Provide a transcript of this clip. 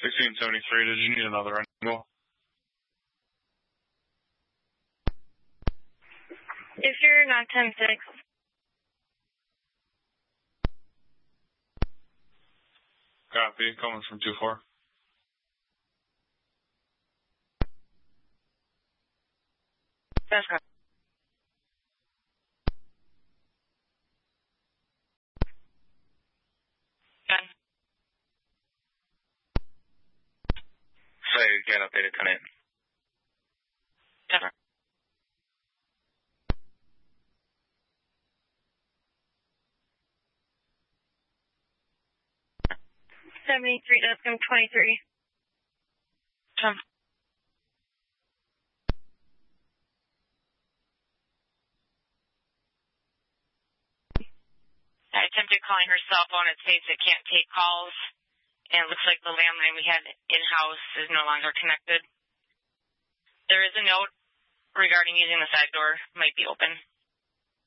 1673, did you need another angle? If you're not 10-6. Copy, coming from 2-4. That's correct. Done. Sorry, you can't update it, Lieutenant. Done. 73, that's from 23. Tom. I attempted calling her cell phone. It states it can't take calls. And it looks like the landline we had in-house is no longer connected. There is a note regarding using the side door. Might be open.